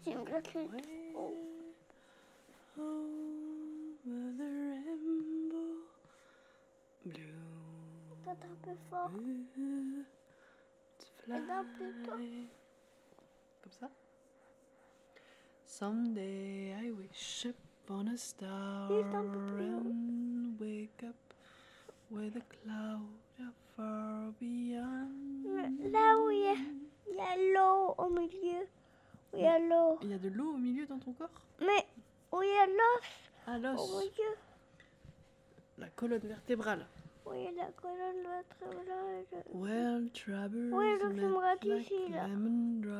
J'ai une glace. Oh. Over the rainbow, blue. Peut-être un peu fort. Birds fly. Et là, plutôt. Comme ça. Someday I wish upon a star Juste un peu plus haut. and wake up where the clouds are far beyond. Là où il y a l'eau au milieu. Où il y a l'eau. Il y a de l'eau au milieu dans ton corps? Mais où il y a l'os Ah, au l'os. milieu. La colonne vertébrale. Oui, la colonne vertébrale. Well, troubles Oui, le film met rat like ici, là. lemon drops.